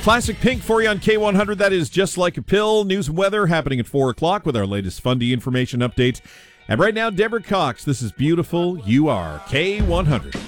Classic Pink for you on K100. That is Just Like a Pill. News and weather happening at 4 o'clock with our latest Fundy information update. And right now, Deborah Cox, this is Beautiful You Are, K100.